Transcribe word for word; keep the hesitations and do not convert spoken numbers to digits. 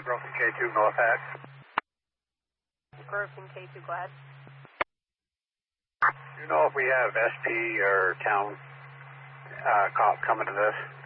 Groveton K two, go ahead. Groveton K two, go ahead. Do you know if we have S P or town uh, cop coming to this?